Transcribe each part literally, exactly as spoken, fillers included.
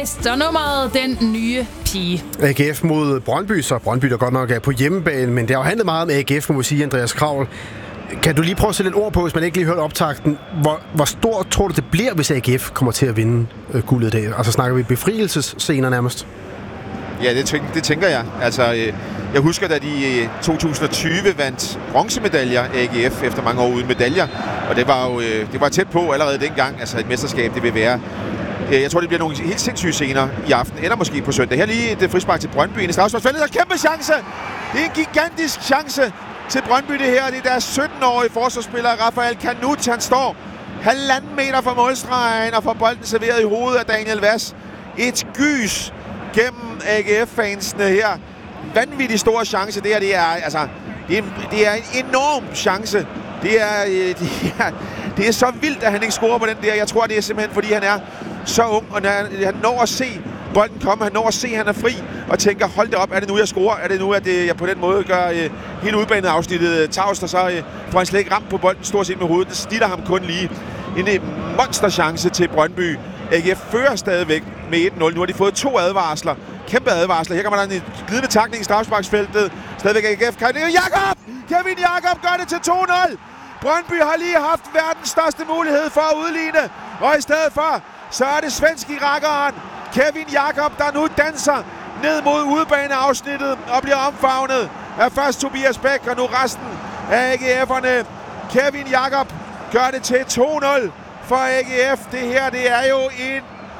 Fest og nummeret Den Nye Pige. A G F mod Brøndby, så Brøndby der godt nok er på hjemmebane, men det har jo handlet meget om A G F, må vi sige, Andreas Kraul. Kan du lige prøve at sætte lidt ord på, hvis man ikke lige hørte optakten? Hvor, hvor stort tror du, det bliver, hvis A G F kommer til at vinde øh, guldet i dag? Altså snakker vi befrielsesscener nærmest? Ja, det, tænker, det tænker jeg. Altså, øh, jeg husker, da de i to tusind og tyve vandt bronzemedaljer A G F efter mange år uden medaljer. Og det var jo øh, det var tæt på allerede dengang, altså et mesterskab, det vil være. Øh, jeg tror, det bliver nogle helt sindssyge scener i aften, eller måske på søndag. Her lige et frispark til Brøndby i straffesparksfeltet. Der er kæmpe chance! Det er en gigantisk chance til Brøndby, det her. Det er deres sytten-årige forsvarsspiller, Rafael Kanut. Han står halvanden meter fra målstregen og får bolden serveret i hovedet af Daniel Vass. Et gys gennem A G F-fansene her. Vanvittig stor chance. Det her, det er, altså, det er, det er en enorm chance. Det er, det, er, det er så vildt, at han ikke scorer på den der. Jeg tror, det er simpelthen, fordi han er så ung, og han når at se bolden komme. Han når at se, at han er fri, og tænker, hold det op, er det nu, jeg scorer? Er det nu, at jeg på den måde gør uh, hele udbanet afsnittet tavst, og så uh, får han slet ikke ramt på bolden stort set med hovedet. Det snitter ham kun lige. En uh, monsterchance til Brøndby. A G F fører stadigvæk med et nul. Nu har de fået to advarsler. Kæmpe advarsler. Her kommer der en glidende takning i straffesparksfeltet. Stadigvæk A G F. Kevin Jakob! Kevin Jakob gør det til to nul. Brøndby har lige haft verdens største mulighed for at udligne. Og i stedet for, så er det svenske rakkeren Kevin Jakob, der nu danser ned mod udebaneafsnittet og bliver omfavnet af først Tobias Bæk og nu resten af A G F'erne. Kevin Jakob gør det til to nul for A G F. Det her, det er jo en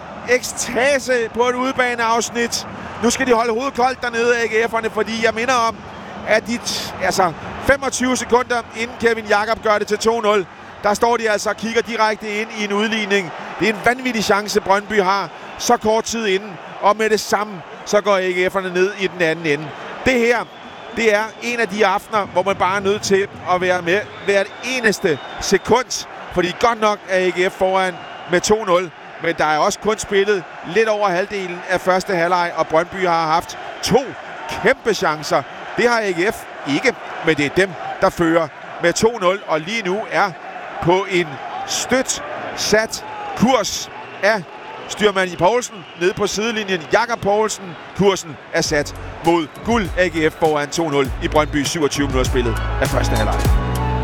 ekstase på et udebaneafsnit. Nu skal de holde hovedet koldt dernede, A G F'erne, fordi jeg minder om, at de altså femogtyve sekunder inden Kevin Jakob gør det til to nul, der står de altså og kigger direkte ind i en udligning. Det er en vanvittig chance, Brøndby har så kort tid inden, og med det samme, så går A G F'erne ned i den anden ende. Det her, det er en af de aftener, hvor man bare er nødt til at være med hvert eneste sekund, fordi godt nok er A G F foran med to nul, men der er også kun spillet lidt over halvdelen af første halvleg, og Brøndby har haft to kæmpe chancer. Det har A G F ikke, men det er dem, der fører med to nul, og lige nu er på en støt sat kurs af styrmand i Poulsen nede på sidelinjen. Jakob Poulsen. Kursen er sat mod guld. A G F foran to nul i Brøndby syvogtyve minutter spillet af første halvleg.